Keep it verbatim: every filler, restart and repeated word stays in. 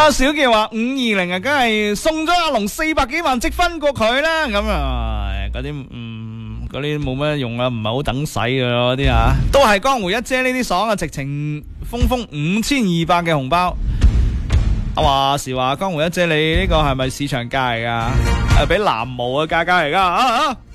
阿小杰話五二零啊，梗係送咗阿龍四百幾萬積分過佢啦，咁啊嗰啲嗯嗰啲冇乜用啊，唔係好等使噶咯啲啊，都係江湖一姐呢啲爽啊，直情封封五千二百嘅紅包。阿話時話江湖一姐你呢個係咪市場價嚟噶？係俾藍毛嘅價格嚟噶啊啊！